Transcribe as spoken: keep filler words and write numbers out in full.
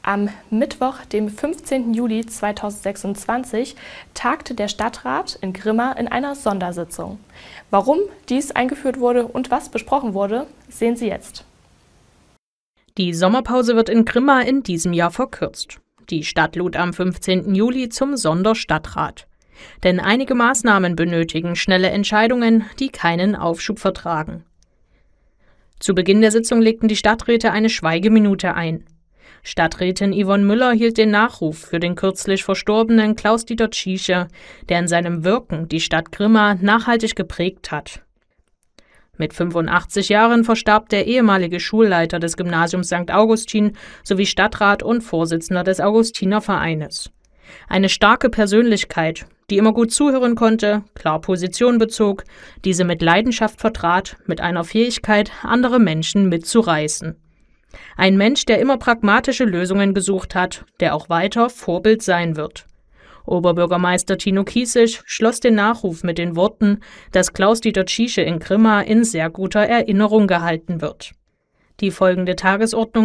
Am Mittwoch, dem fünfzehnten Juli zweitausendsechsundzwanzig, tagte der Stadtrat in Grimma in einer Sondersitzung. Warum dies eingeführt wurde und was besprochen wurde, sehen Sie jetzt. Die Sommerpause wird in Grimma in diesem Jahr verkürzt. Die Stadt lud am fünfzehnten Juli zum Sonderstadtrat. Denn einige Maßnahmen benötigen schnelle Entscheidungen, die keinen Aufschub vertragen. Zu Beginn der Sitzung legten die Stadträte eine Schweigeminute ein. Stadträtin Yvonne Müller hielt den Nachruf für den kürzlich verstorbenen Klaus-Dieter Tschiesche, der in seinem Wirken die Stadt Grimma nachhaltig geprägt hat. Mit fünfundachtzig Jahren verstarb der ehemalige Schulleiter des Gymnasiums Sankt Augustin sowie Stadtrat und Vorsitzender des Augustinervereines. Eine starke Persönlichkeit, die immer gut zuhören konnte, klar Position bezog, diese mit Leidenschaft vertrat, mit einer Fähigkeit, andere Menschen mitzureißen. Ein Mensch, der immer pragmatische Lösungen gesucht hat, der auch weiter Vorbild sein wird. Oberbürgermeister Tino Kiesig schloss den Nachruf mit den Worten, dass Klaus-Dieter Tschiesche in Grimma in sehr guter Erinnerung gehalten wird. Die folgende Tagesordnung